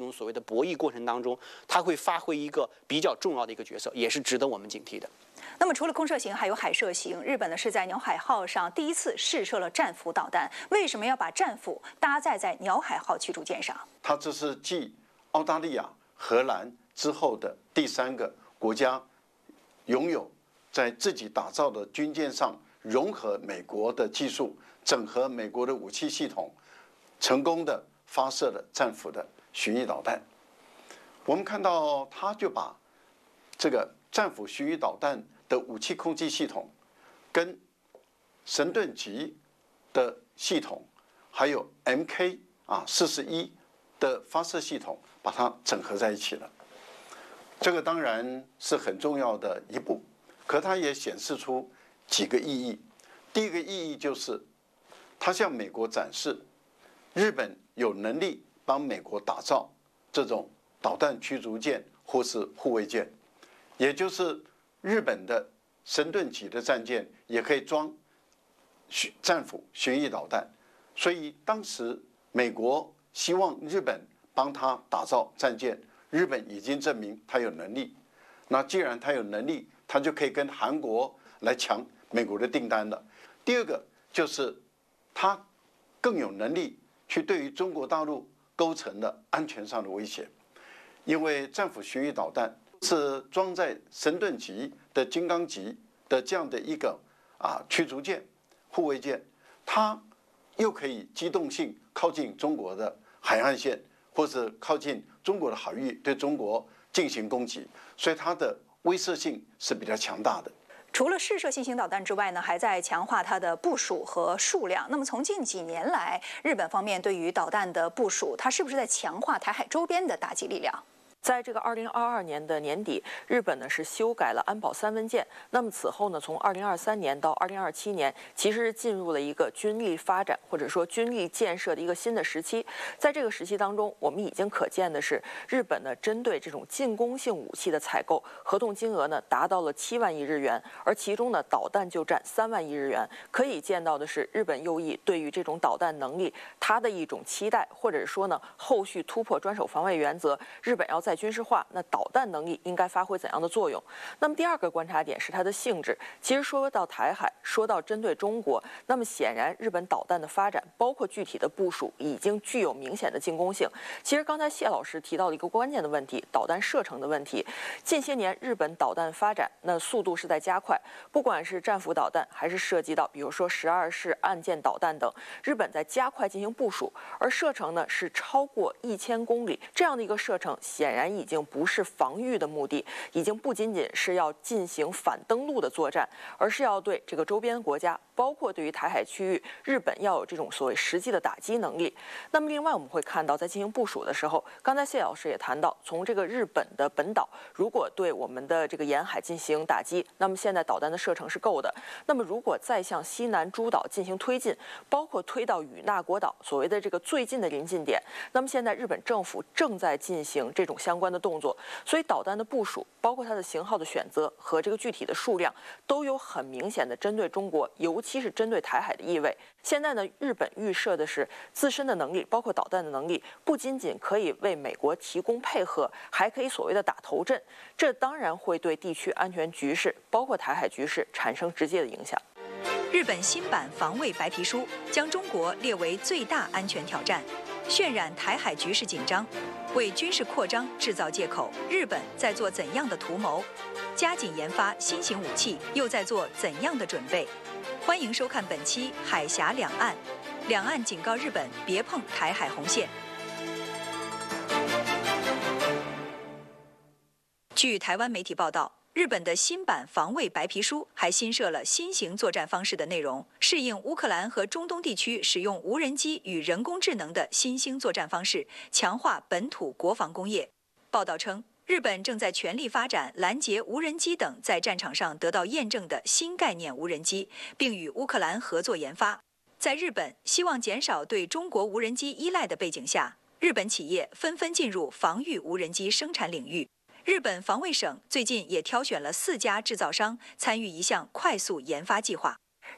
种所谓的博弈过程当中，它会发挥一个比较重要的一个角色，也是值得我们警惕的。 那么除了空射型，还有海射型。日本呢是在鸟海号上第一次试射了战斧导弹，为什么要把战斧搭载在鸟海号驱逐舰上？ 它这是继澳大利亚、荷兰之后的第3个国家，拥有在自己打造的军舰上融合美国的技术，整合美国的武器系统，成功的发射了战斧的巡弋导弹。我们看到，他就把这个战斧巡弋导弹的武器控制系统，跟神盾级的系统，还有 Mk41的发射系统，把它整合在一起了。这个当然是很重要的一步，可它也显示出几个意义。第一个意义就是，它向美国展示，日本有能力帮美国打造这种导弹驱逐舰或是护卫舰，也就是日本的神盾级的战舰也可以装战斧巡弋导弹。所以当时美国希望日本帮他打造战舰，日本已经证明他有能力。那既然他有能力，他就可以跟韩国来抢美国的订单了。第二个就是他更有能力去对于中国大陆构成了安全上的威胁，因为战斧巡弋导弹是装在神盾级的金刚级的这样的一个驱逐舰、护卫舰，它又可以机动性靠近中国的海岸线，或者靠近中国的海域，对中国进行攻击，所以它的威慑性是比较强大的。 除了试射新型导弹之外呢，还在强化它的部署和数量。那么从近几年来，日本方面对于导弹的部署，它是不是在强化台海周边的打击力量？ 在这个2022年的年底，日本呢是修改了安保3文件。那么此后呢，从2023年到2027年，其实进入了一个军力发展或者说军力建设的一个新的时期。在这个时期当中，我们已经可见的是，日本呢针对这种进攻性武器的采购，合同金额呢达到了7万亿日元，而其中呢导弹就占3万亿日元。可以见到的是，日本右翼对于这种导弹能力，它的一种期待，或者说呢后续突破专守防卫原则，日本要在军事化，那导弹能力应该发挥怎样的作用？那么第二个观察点是它的性质。其实说到台海，说到针对中国，那么显然日本导弹的发展，包括具体的部署，已经具有明显的进攻性。其实刚才谢老师提到了一个关键的问题，导弹射程的问题。近些年日本导弹发展，那速度是在加快，不管是战斧导弹，还是涉及到比如说12式岸舰导弹等，日本在加快进行部署，而射程呢是超过1000公里，这样的一个射程显然已经不是防御的目的，已经不仅仅是要进行反登陆的作战，而是要对这个周边国家，包括对于台海区域，日本要有这种所谓实际的打击能力。那么另外我们会看到，在进行部署的时候，刚才谢老师也谈到，从这个日本的本岛，如果对我们的这个沿海进行打击，那么现在导弹的射程是够的。那么如果再向西南诸岛进行推进，包括推到与那国岛所谓的这个最近的临近点，那么现在日本政府正在进行这种相关的动作，所以导弹的部署，包括它的型号的选择和这个具体的数量，都有很明显的针对中国，尤其是针对台海的意味。现在呢，日本预设的是自身的能力，包括导弹的能力，不仅仅可以为美国提供配合，还可以所谓的打头阵。这当然会对地区安全局势，包括台海局势产生直接的影响。 日本新版防卫白皮书将中国列为最大安全挑战，渲染台海局势紧张，为军事扩张制造借口。日本在做怎样的图谋？加紧研发新型武器又在做怎样的准备？欢迎收看本期《海峡两岸》，两岸警告日本别碰台海红线。据台湾媒体报道，日本的新版防卫白皮书还新设了新型作战方式的内容，适应乌克兰和中东地区使用无人机与人工智能的新兴作战方式，强化本土国防工业。报道称，日本正在全力发展拦截无人机等在战场上得到验证的新概念无人机，并与乌克兰合作研发。在日本希望减少对中国无人机依赖的背景下，日本企业纷纷进入防御无人机生产领域。日本防卫省最近也挑选了4家制造商参与一项快速研发计划。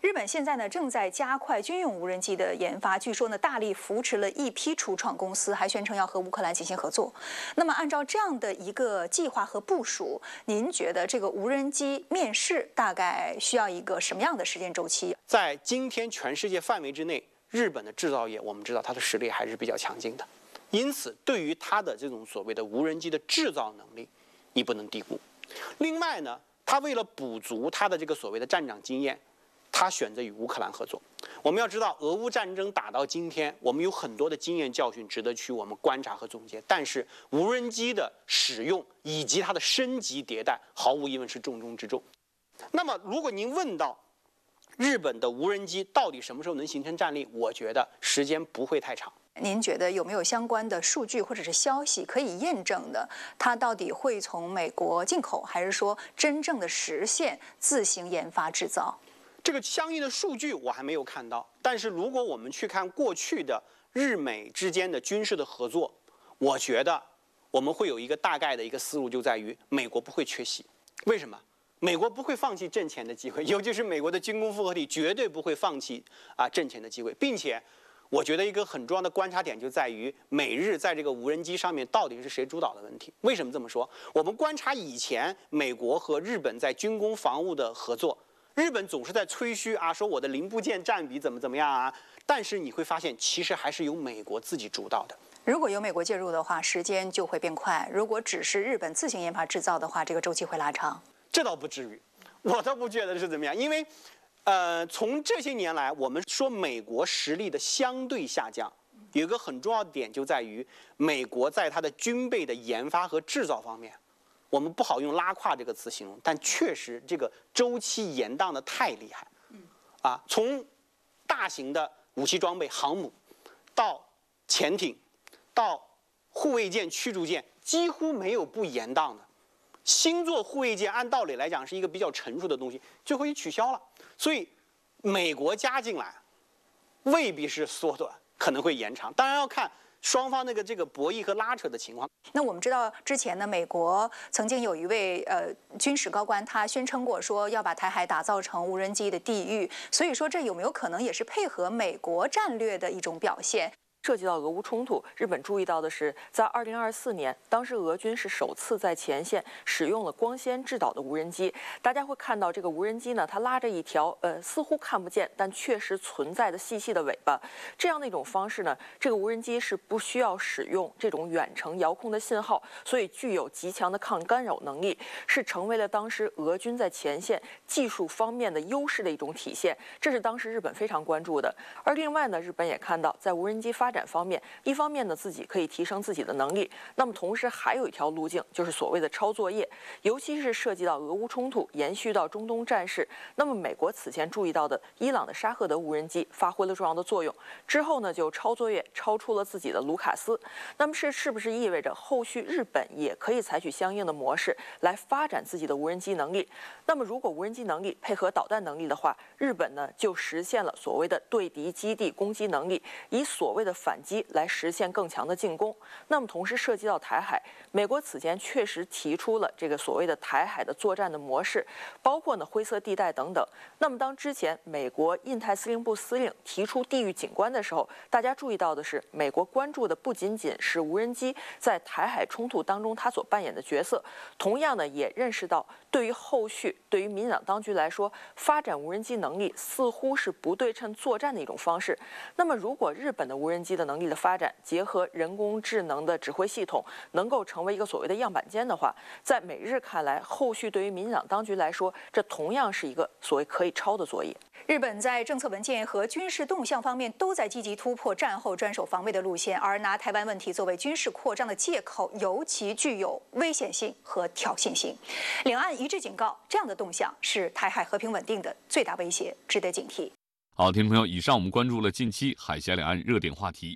日本现在呢正在加快军用无人机的研发，据说呢大力扶持了一批初创公司，还宣称要和乌克兰进行合作。那么按照这样的一个计划和部署，您觉得这个无人机面世大概需要一个什么样的时间周期？ 在今天全世界范围之内，日本的制造业我们知道它的实力还是比较强劲的，因此对于它的这种所谓的无人机的制造能力，你不能低估。另外呢，它为了补足它的这个所谓的战场经验，他选择与乌克兰合作。我们要知道，俄乌战争打到今天，我们有很多的经验教训值得去我们观察和总结。但是无人机的使用以及它的升级迭代，毫无疑问是重中之重。那么，如果您问到日本的无人机到底什么时候能形成战力，我觉得时间不会太长。 您觉得有没有相关的数据或者是消息可以验证的？它到底会从美国进口，还是说真正的实现自行研发制造？ 这个相应的数据我还没有看到，但是如果我们去看过去的日美之间的军事的合作，我觉得我们会有一个大概的一个思路，就在于美国不会缺席。为什么？美国不会放弃挣钱的机会，尤其是美国的军工复合体绝对不会放弃挣钱的机会，并且我觉得一个很重要的观察点就在于美日在这个无人机上面到底是谁主导的问题。为什么这么说？我们观察以前美国和日本在军工防务的合作，日本总是在吹嘘说我的零部件占比怎么样啊，但是你会发现其实还是由美国自己主导的。 如果有美国介入的话，时间就会变快；如果只是日本自行研发制造的话，这个周期会拉长。 这倒不至于，我倒不觉得是怎么样，因为从这些年来，我们说美国实力的相对下降，有一个很重要的点就在于美国在它的军备的研发和制造方面，我们不好用拉胯这个词形容，但确实这个周期延宕的太厉害。从大型的武器装备、航母，到潜艇，到护卫舰、驱逐舰，几乎没有不延宕的。星座护卫舰按道理来讲是一个比较成熟的东西，最后也取消了。所以美国加进来，未必是缩短，可能会延长。当然要看双方这个博弈和拉扯的情况。 那我们知道之前呢，美国曾经有一位军事高官，他宣称过说要把台海打造成无人机的地狱。所以说，这有没有可能也是配合美国战略的一种表现？ 涉及到俄乌冲突，日本注意到的是，在2024年，当时俄军是首次在前线使用了光纤制导的无人机。大家会看到这个无人机呢，它拉着一条似乎看不见但确实存在的细细的尾巴。这样的一种方式呢，这个无人机是不需要使用这种远程遥控的信号，所以具有极强的抗干扰能力，是成为了当时俄军在前线技术方面的优势的一种体现。这是当时日本非常关注的。而另外呢，日本也看到在无人机发展方面，一方面呢自己可以提升自己的能力，那么同时还有一条路径，就是所谓的抄作业，尤其是涉及到俄乌冲突延续到中东战事。那么美国此前注意到的伊朗的沙赫德无人机发挥了重要的作用，之后呢就抄作业抄出了自己的卢卡斯。那么是不是意味着后续日本也可以采取相应的模式来发展自己的无人机能力？那么如果无人机能力配合导弹能力的话，日本呢就实现了所谓的对敌基地攻击能力，以所谓的反击来实现更强的进攻。那么同时涉及到台海，美国此前确实提出了这个所谓的台海的作战的模式，包括呢灰色地带等等。那么当之前美国印太司令部司令提出地域警官的时候，大家注意到的是，美国关注的不仅仅是无人机在台海冲突当中它所扮演的角色，同样呢也认识到，对于后续对于民进党当局来说，发展无人机能力似乎是不对称作战的一种方式。那么如果日本的无人机的能力的发展结合人工智能的指挥系统，能够成为一个所谓的样板间的话，在美日看来，后续对于民进党当局来说，这同样是一个所谓可以抄的作业。 日本在政策文件和军事动向方面都在积极突破战后专守防卫的路线，而拿台湾问题作为军事扩张的借口，尤其具有危险性和挑衅性。两岸一致警告，这样的动向是台海和平稳定的最大威胁，值得警惕。 好，听众朋友，以上我们关注了近期海峡两岸热点话题。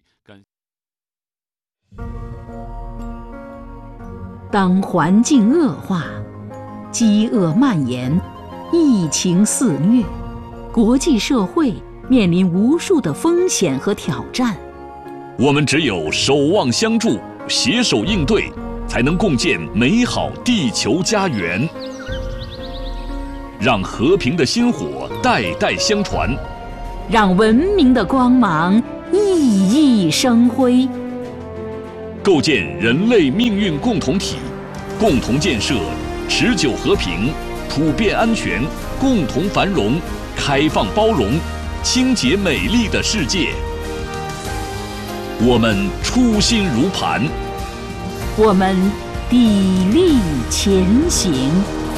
当环境恶化、饥饿蔓延、疫情肆虐，国际社会面临无数的风险和挑战， 我们只有守望相助，携手应对，才能共建美好地球家园。 让和平的薪火代代相传， 让文明的光芒熠熠生辉， 构建人类命运共同体，共同建设持久和平、普遍安全、共同繁荣、开放包容、清洁美丽的世界。我们初心如磐， 我们砥砺前行。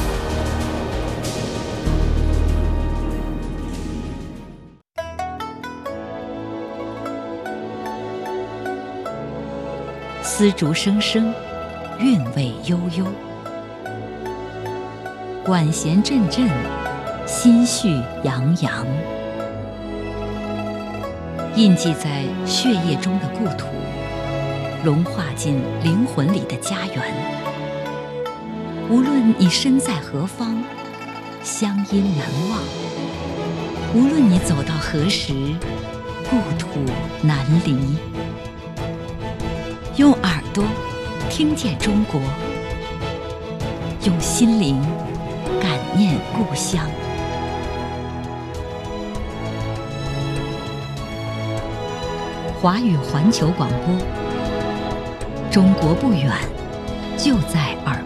丝竹声声，韵味悠悠，管弦阵阵，心绪洋洋。印记在血液中的故土，融化进灵魂里的家园。无论你身在何方，乡音难忘；无论你走到何时，故土难离。用耳朵听见中国，用心灵感念故乡。华语环球广播，中国不远，就在耳